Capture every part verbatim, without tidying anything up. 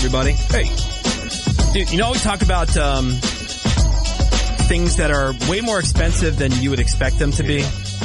everybody. Hey. Dude, you know, we talk about um, things that are way more expensive than you would expect them to be.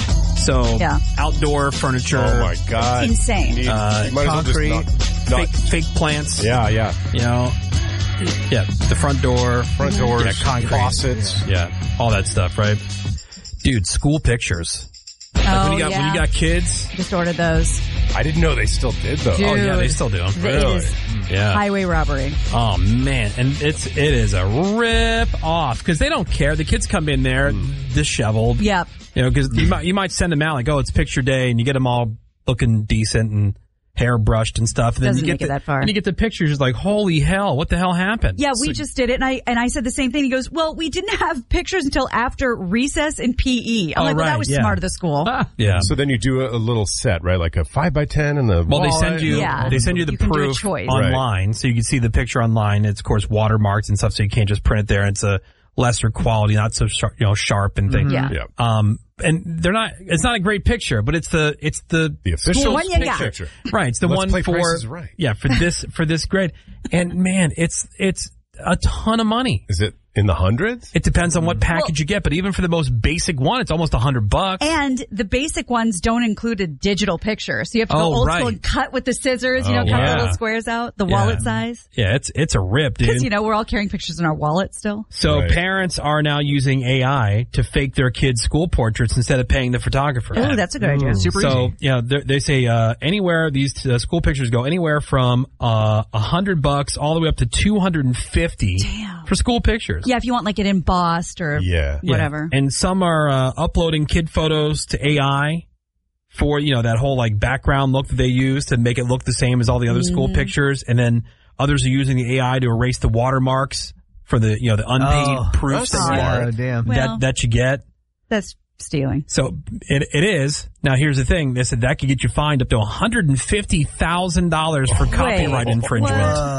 So, Yeah. outdoor furniture. Oh, my God. It's insane. You, Uh, you might concrete, as well just not, not, fake, fake plants. Yeah, yeah. You know, yeah, the front door. Front doors, yeah, concrete. faucets. Yeah, all that stuff, right? Dude, school pictures. Like Oh, when you got yeah. when you got kids. Just ordered those. I didn't know they still did those. Dude. Oh yeah, they still do them. It is Yeah. highway robbery. Oh man, and it's it is a rip off because they don't care. The kids come in there disheveled. Yep. You know, because you might you might send them out like, oh, it's picture day, and you get them all looking decent and hair brushed and stuff. And then Doesn't you get make the, it that far. And you get the pictures, it's like, holy hell, what the hell happened? Yeah, we So- just did it, and I and I said the same thing. He goes, "Well, we didn't have pictures until after recess in P E." I'm Oh, like, "Well, right, that was yeah. smart of the school." yeah. So then you do a, a little set, right? Like a five by ten and the Well, they wallet. send you Yeah. they send you the You can do a proof choice. online, so you can see the picture online. It's of course watermarked and stuff, so you can't just print it there. It's a lesser quality, not so sharp, you know, sharp and things. Yeah. Yeah. Um, and they're not. It's not a great picture, but it's the it's the The official The one you got. picture. right. It's the Let's one play for Price is Right. yeah for this for this grade. And man, it's it's a ton of money. Is it in the hundreds? It depends on what package you get, but even for the most basic one, it's almost a hundred bucks. And the basic ones don't include a digital picture, so you have to go Oh, old right. school and cut with the scissors. You Oh, know, cut wow. the little squares out, the Yeah. wallet size. Yeah, it's it's a rip, dude. Because you know we're all carrying pictures in our wallet still. So Right. parents are now using A I to fake their kids' school portraits instead of paying the photographer. Oh, that's a good idea. Super so, easy. you know, they they say uh, anywhere these uh, school pictures go anywhere from uh, a hundred bucks all the way up to two hundred and fifty Damn. for school pictures. Yeah, if you want like it embossed or Yeah. Yeah. whatever. And some are uh, uploading kid photos to A I for, you know, that whole like background look that they use to make it look the same as all the other school pictures. And then others are using the A I to erase the watermarks for the, you know, the unpaid Oh, proofs that's that, you- Oh, smart. damn. Well- that, that you get. That's stealing. So it it is. Now here's the thing. They said that could get you fined up to one hundred fifty thousand dollars for copyright infringement.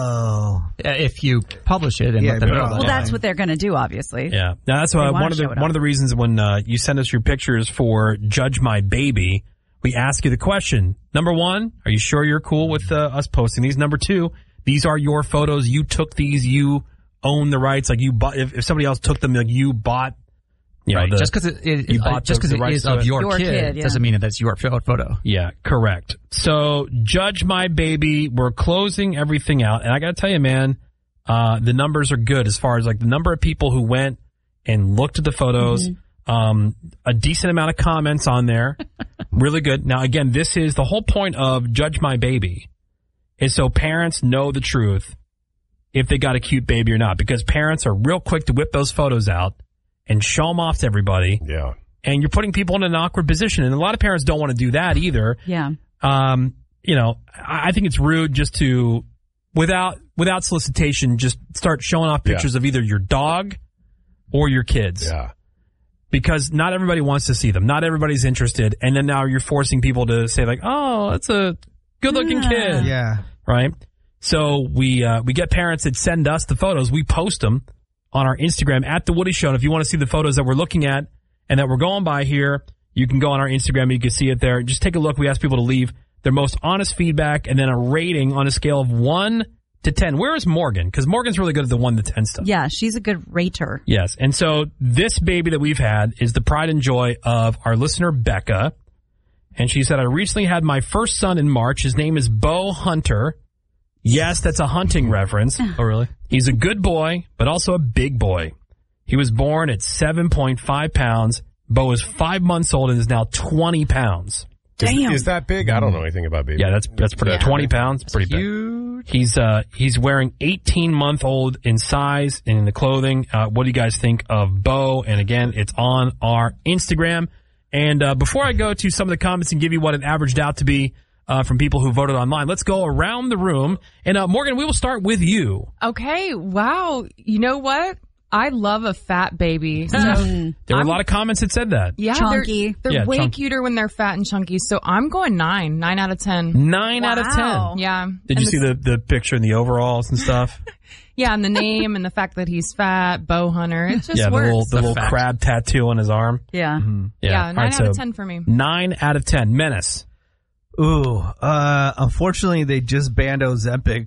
Oh. If you publish it and Yeah, let them but- know. Well, that. Well, that's what they're going to do, obviously. Yeah. Now that's why They wanna one of the show it one off. of the reasons when uh, you send us your pictures for Judge My Baby, we ask you the question. Number one, are you sure you're cool with uh, us posting these? Number two, these are your photos. You took these. You own the rights. Like you bought. If, if somebody else took them, like you bought. You know, Right. the- just because it, it, you uh, bought just the- 'cause the it rights is to of it. your, Your kid, kid, yeah. doesn't mean that that's your pho- photo. Yeah, correct. So, Judge My Baby, we're closing everything out. And I got to tell you, man, uh, the numbers are good as far as like the number of people who went and looked at the photos. Um, a decent amount of comments on there. Really good. Now, again, this is the whole point of Judge My Baby is so parents know the truth if they got a cute baby or not, because parents are real quick to whip those photos out and show them off to everybody. Yeah. And you're putting people in an awkward position. And a lot of parents don't want to do that either. Yeah. Um, you know, I I think it's rude just to, without without solicitation, just start showing off pictures Yeah. of either your dog or your kids. Yeah. Because not everybody wants to see them. Not everybody's interested. And then now you're forcing people to say like, oh, that's a good-looking Yeah. kid. Yeah. Right? So we uh, we get parents that send us the photos. We post them on our Instagram at The Woody Show. And if you want to see the photos that we're looking at and that we're going by here, you can go on our Instagram and you can see it there. Just take a look. We ask people to leave their most honest feedback and then a rating on a scale of one to ten. Where is Morgan? Because Morgan's really good at the one to ten stuff. Yeah, she's a good rater. Yes. And so this baby that we've had is the pride and joy of our listener, Becca. And she said, I recently had my first son in March. His name is Bo Hunter. Yes, that's a hunting reference. Oh, really? He's a good boy, but also a big boy. He was born at seven point five pounds. Bo is five months old and is now twenty pounds. Is, Damn. is that big? I don't know anything about baby. Yeah, that's that's pretty. Yeah. twenty pounds, pretty big. Huge. He's uh he's wearing eighteen month old in size and in the clothing. Uh, what do you guys think of Bo? And again, it's on our Instagram. And uh, before I go to some of the comments and give you what it averaged out to be uh, from people who voted online, let's go around the room. And uh, Morgan, we will start with you. Okay, wow. You know what? I love a fat baby. So Mm. There were I'm- a lot of comments that said that. yeah, Chunky. They're, they're Yeah, way chunky. cuter when they're fat and chunky. So I'm going nine, nine out of ten. Nine out of Wow. ten. Yeah. Did And you the- see the, the picture and the overalls and stuff? Yeah, and the name and the fact that he's fat, bow hunter. It just yeah, the works. little the The little fact. crab tattoo on his arm. Yeah. yeah, Yeah, nine All right, out of so ten for me. Nine out of ten. Menace. Ooh, uh, unfortunately, they just banned Ozempic